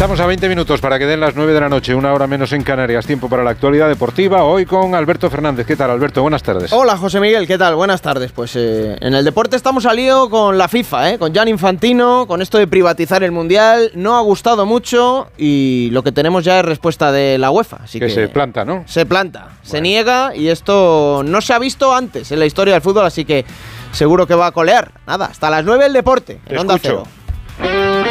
Estamos a 20 minutos para que den las 9 de la noche, una hora menos en Canarias. Tiempo para la actualidad deportiva. Hoy con Alberto Fernández. ¿Qué tal, Alberto? Buenas tardes. Hola, José Miguel. ¿Qué tal? Buenas tardes. Pues en el deporte estamos al lío con la FIFA, con Gianni Infantino, con esto de privatizar el Mundial. No ha gustado mucho y lo que tenemos ya es respuesta de la UEFA. Así que se planta, ¿no? Se planta, bueno. Se niega y esto no se ha visto antes en la historia del fútbol, así que seguro que va a colear. Nada, hasta las 9 el deporte en Onda Cero.